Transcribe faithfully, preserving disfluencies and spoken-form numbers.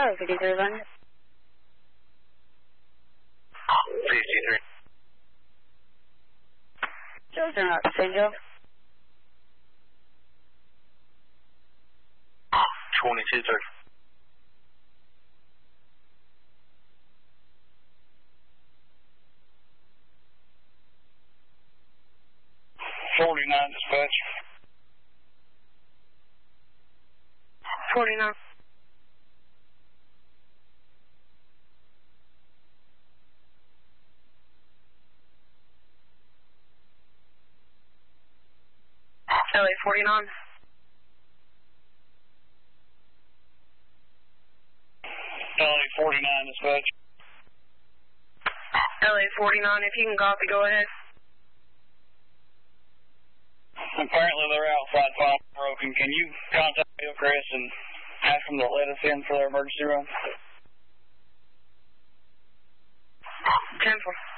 Bravo fifty-three, London. fifty-three. Joe's turn out, Saint Joe. twenty-two thirty. forty-nine dispatch. forty-nine. L A forty-nine. L A forty-nine dispatch. L A forty-nine, if you can copy, go ahead. Apparently they're outside file broken. Can you contact Hillcrest and ask them to let us in for their emergency run? ten four.